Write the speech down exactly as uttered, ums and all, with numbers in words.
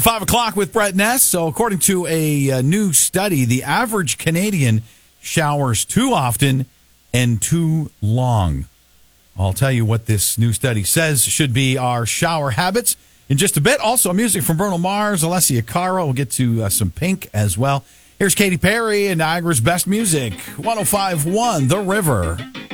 five o'clock with Brett Ness. So according to a, a new study, the average Canadian showers too often and too long. I'll tell you what this new study says should be our shower habits in just a bit. Also, music from Bruno Mars, Alessia Cara. We'll get to uh, some Pink as well. Here's Katy Perry and Niagara's Best Music. one oh five point one The River.